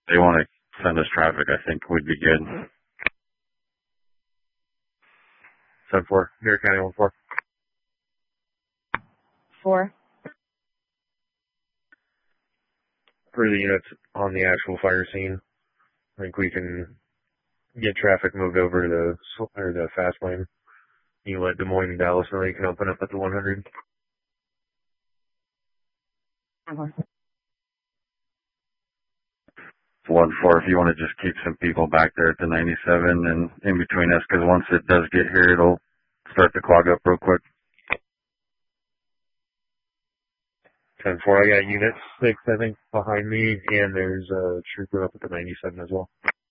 they want to send us traffic, I think would be good. 7-4, New York County 1-4. 4. For the units on the actual fire scene, I think we can get traffic moved over to the fast lane. You let Des Moines and Dallas know you can open up at the 100. 1-4, if you want to just keep some people back there at the 97 and in between us, because once it does get here, it'll start to clog up real quick. 10-4, I got unit 6, I think, behind me, and there's a trooper up at the 97 as well.